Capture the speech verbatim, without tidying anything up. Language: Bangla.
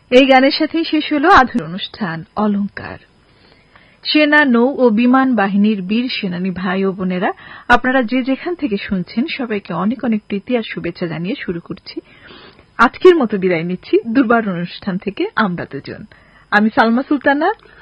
এই গানের সাথেই শেষ হলো আধুনিক অনুষ্ঠান অলংকার। সেনা, নৌ ও বিমান বাহিনীর বীর সেনানী ভাই ও বোনেরা, আপনারা যে যেখান থেকে শুনছেন সবাইকে অনেক অনেক প্রীতি আর শুভেচ্ছা জানিয়ে শুরু করছি। আজকের মতো বিদায় নিচ্ছি দুর্বার অনুষ্ঠান থেকে আমরা দুজন। আমি সালমা সুলতানা